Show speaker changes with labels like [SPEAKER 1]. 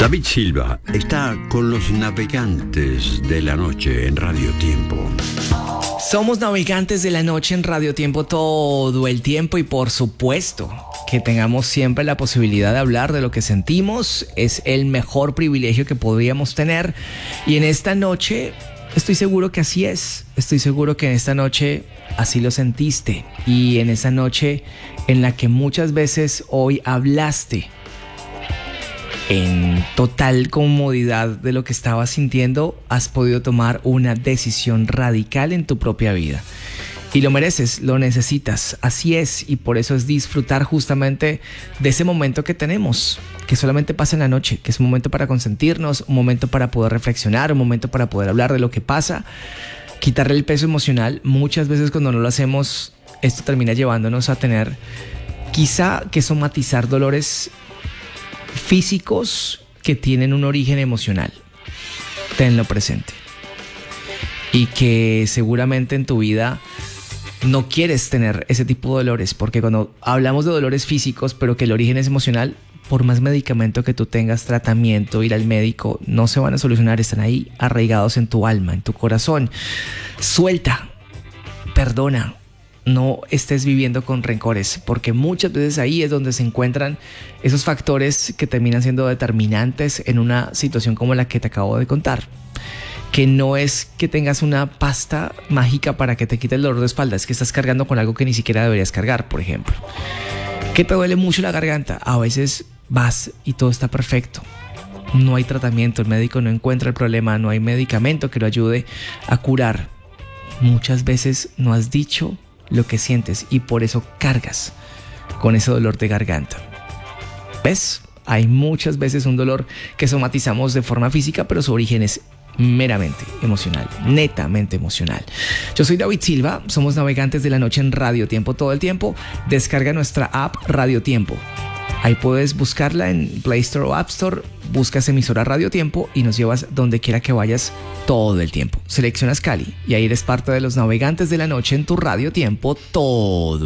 [SPEAKER 1] David Silva está con los navegantes de la noche en Radio Tiempo.
[SPEAKER 2] Somos navegantes de la noche en Radio Tiempo todo el tiempo y por supuesto que tengamos siempre la posibilidad de hablar de lo que sentimos es el mejor privilegio que podríamos tener y en esta noche estoy seguro que así es, estoy seguro que en esta noche así lo sentiste y en esa noche en la que muchas veces hoy hablaste en total comodidad de lo que estabas sintiendo, has podido tomar una decisión radical en tu propia vida. Y lo mereces, lo necesitas, así es, y por eso es disfrutar justamente de ese momento que tenemos, que solamente pasa en la noche, que es un momento para consentirnos, un momento para poder reflexionar, un momento para poder hablar de lo que pasa, quitarle el peso emocional. Muchas veces cuando no lo hacemos, esto termina llevándonos a tener quizá que somatizar dolores físicos que tienen un origen emocional. Tenlo presente. Y que seguramente en tu vida no quieres tener ese tipo de dolores, porque cuando hablamos de dolores físicos, pero que el origen es emocional, por más medicamento que tú tengas, tratamiento, ir al médico, no se van a solucionar, están ahí arraigados en tu alma, en tu corazón. Suelta, perdona. No estés viviendo con rencores, porque muchas veces ahí es donde se encuentran esos factores que terminan siendo determinantes en una situación como la que te acabo de contar. Que no es que tengas una pasta mágica para que te quite el dolor de espalda, es que estás cargando con algo que ni siquiera deberías cargar, por ejemplo. Que te duele mucho la garganta, a veces vas y todo está perfecto. No hay tratamiento, el médico no encuentra el problema, no hay medicamento que lo ayude a curar. Muchas veces no has dicho lo que sientes y por eso cargas con ese dolor de garganta. ¿Ves? Hay muchas veces un dolor que somatizamos de forma física, pero su origen es meramente emocional, netamente emocional. Yo soy David Silva, somos navegantes de la noche en Radio Tiempo todo el tiempo. Descarga nuestra app Radio Tiempo. Ahí puedes buscarla en Play Store o App Store, buscas emisora Radio Tiempo y nos llevas donde quiera que vayas todo el tiempo. Seleccionas Cali y ahí eres parte de los navegantes de la noche en tu Radio Tiempo todo